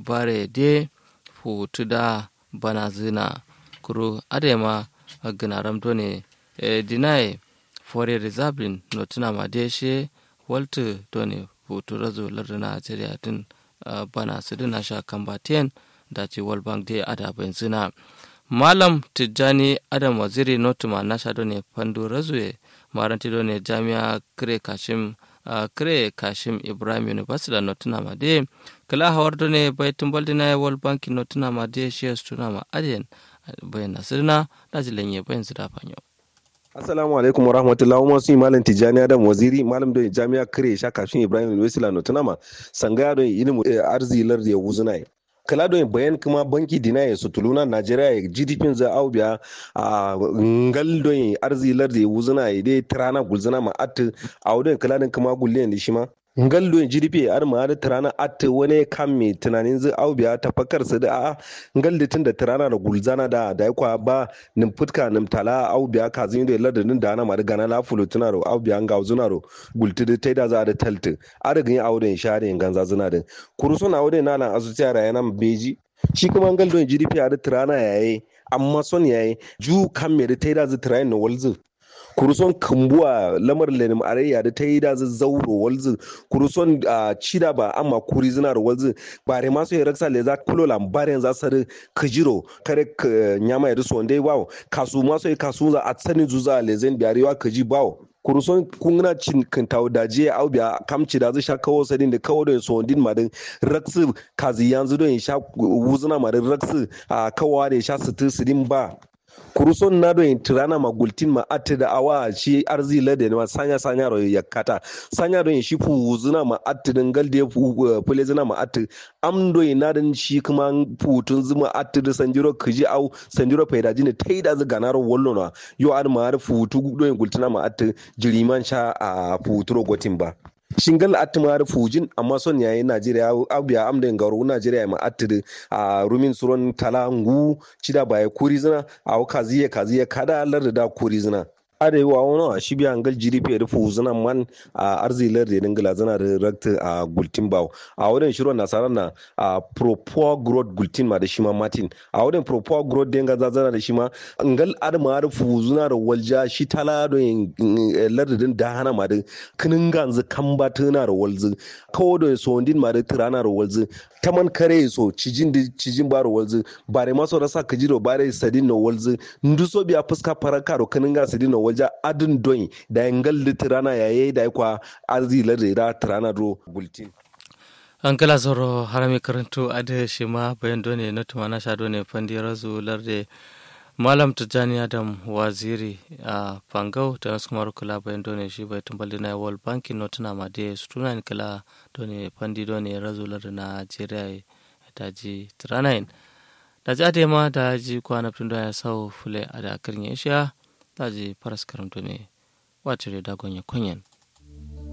bare de futu da bana zina kuru adema ganaram done dinai fore reserve notuna ma de she waltu done futu razo lardana Najeriya din bana su dina sha kambaten da ce World Bank de ada benzina Malam Tijjani Adam Waziri notuma nasha done fandu razue maranti done jami'a kre kashim Ibrahim University notuna ma de kala hawar done baitun baldina World Bank notuna ma de shares tuna ma aden bayan sirna da jilenye bayan su da fanyo. Assalamu alaikum warahmatullahi wasu malam Tijjani Adam Waziri malam da jami'a kare sha kafin Ibrahim University no tunama sangaya don ilimin arzilar da ya wuzuna kala don bayan kuma banki dinaye su tuluna Najeriya GDP za au biya a ngal don arzilar da ya wuzuna dai tirana gulzuna ma at a wadon kala don kuma gulle ne shi ma ngal don GDP ar ma da tirana at wani kan mai tunanin zai au biya ta fakar su da a ngal da tunda tirana da gulzana da kwa ba nim futka nim tala au biya ka zin da ladin da na ma daga na lafulu tunaro au biya ga zunaro gulti da taida za da talti ar gin au don share ganza zuna da kuruso na wadon nalan asuciya rayana beji shi kuma ngal don GDP ar tirana yayi amma son yayi ju kan mai da taida zai tirana na walzu kuruson kambuwa lamar lenim arayya da ta yi da zauro walzu kuruson cida ba amma kuri zina da walzu bare masu ya raksa le za kulo lambaren za su kajiro kare nyama ya dusu wanda bawo kasu masu ya kasu za a tsani zuza lezen biyarewa kaji bawo kuruson kungna cin kintawo daje au biya kamci da zai sha kawo sadin da kawo da so din madin raksu kazi yanzu don ya sha wuzuna madin raksu kawo da ya sha sitin sidin ba kuruson na don tirana magultin ma atte da awa shi arzi lade ma sanya ro yakata sanya don shi fu zuna ma atte din galde fu fule zuna ma atte am don na dan shi kuma futun zuma atte da sanjiro kiji au sanjiro faida jini taida zu ganaro wollo na yo ar ma ar futu don gultina ma atte jiriman sha a futuro gotin ba shingal atmar fujin amma son yayi Najeriya abiya amda ngaro Najeriya ma atid a rumin suron talangu cida baya kurizina a kaziye kada lar da kurizina arewa wani a shibiya ngal GDP da fuzina man a arzilar da dingala zana da rakta a gultin bawo a wurin shiron nasarar na a propor growth gultin ma da shima martin a wurin propor growth dinga zana da shima ngal adma da fuzuna da walja shi tala do lardin da hana ma da kinin ganzu kan batuna da walzu kawo da so din ma da tirana da walzu taman kare so cijin baro walzu bare maso rasa kajiro bare sadin no walzu nduso biya fuska faraka ro kinin ga sadin no waja adin doyi da yangal litirana yayi da kwa azilar da tirana do bulletin an kala zoro harami karanto ade shima bayan done na tumana sha done fandi razu larde malam Tijjani Adam Waziri a Fangau ta nasu kuma rukula bayan done shi bai tumbali na World Bank notuna ma de sutuna kala done fandi done razu larde na Najeriya daji tiranain daji ade ma daji kwana tun da ya sau fule a da akirin ya isha daji faras karamto ne wacce da dagon ya kunyan